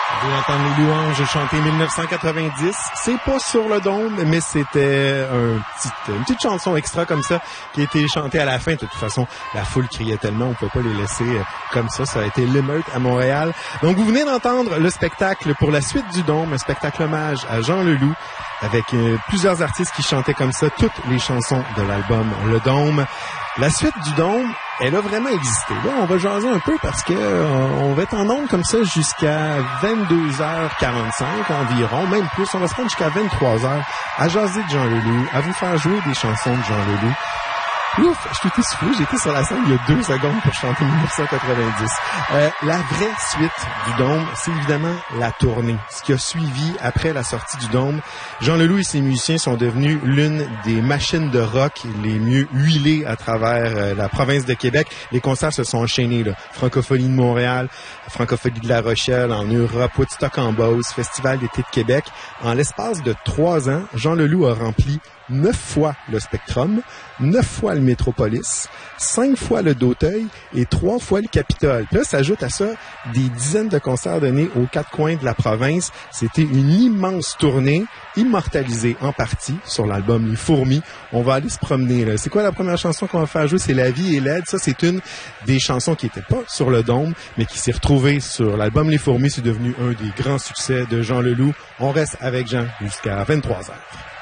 Vous entendez les louanges chanter 1990. C'est pas sur le dôme, mais c'était une petite chanson extra comme ça qui a été chantée à la fin. De toute façon, la foule criait tellement, on peut pas les laisser comme ça. Ça a été l'émeute à Montréal. Donc, vous venez d'entendre le spectacle pour la suite du dôme, un spectacle hommage à Jean Leloup, avec plusieurs artistes qui chantaient comme ça toutes les chansons de l'album Le Dôme. La suite du dôme, elle a vraiment existé. Là, on va jaser un peu parce que on va être en ondes comme ça jusqu'à 22h45 environ, même plus. On va se rendre jusqu'à 23h à jaser de Jean Leloup, à vous faire jouer des chansons de Jean Leloup. Ouf, je suis essoufflé, j'étais sur la scène il y a 2 secondes pour chanter 1990. La vraie suite du Dôme, c'est évidemment la tournée. Ce qui a suivi après la sortie du Dôme. Jean Leloup et ses musiciens sont devenus l'une des machines de rock les mieux huilées à travers la province de Québec. Les concerts se sont enchaînés, là. Francophonie de Montréal, Francophonie de La Rochelle, en Europe, Woodstock en Beauce, Festival d'été de Québec. En l'espace de 3 ans, Jean Leloup a rempli 9 fois le Spectrum, 9 fois le Métropolis, 5 fois le D'Auteuil et 3 fois le Capitole. Puis là, s'ajoute à ça des dizaines de concerts donnés aux 4 coins de la province. C'était une immense tournée, immortalisée en partie sur l'album Les Fourmis. On va aller se promener, là. C'est quoi la première chanson qu'on va faire jouer? C'est La vie est laide. Ça, c'est une des chansons qui n'était pas sur le Dôme, mais qui s'est retrouvée sur l'album Les Fourmis. C'est devenu un des grands succès de Jean Leloup. On reste avec Jean jusqu'à 23h.